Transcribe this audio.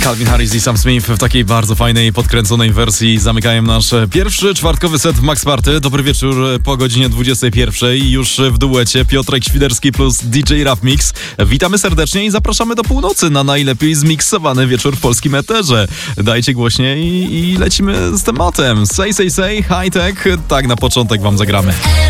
Calvin Harris i Sam Smith w takiej bardzo fajnej, podkręconej wersji zamykają nasz pierwszy czwartkowy set w Max Party. Dobry wieczór po godzinie 21. Już w duecie Piotrek Świderski plus DJ Rap Mix. Witamy serdecznie i zapraszamy do północy na najlepiej zmiksowany wieczór w polskim eterze. Dajcie głośniej i lecimy z tematem. Say, high tech, tak na początek wam zagramy.